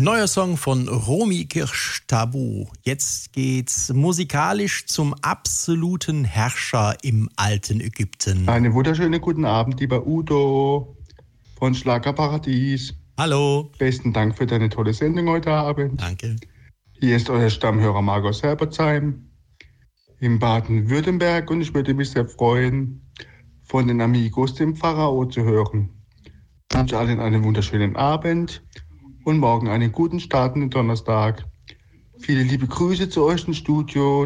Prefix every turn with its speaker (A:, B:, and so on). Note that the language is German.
A: Neuer Song von Romy Kirsch Tabu. Jetzt geht's musikalisch zum absoluten Herrscher im alten Ägypten.
B: Einen wunderschönen guten Abend, lieber Udo von Schlagerparadies.
A: Hallo.
B: Besten Dank für deine tolle Sendung heute Abend.
A: Danke.
B: Hier ist euer Stammhörer Markus Herbertsheim in Baden-Württemberg und ich würde mich sehr freuen, von den Amigos dem Pharao zu hören. Ich wünsche allen einen wunderschönen Abend und morgen einen guten Start in den Donnerstag. Viele liebe Grüße zu euch im Studio.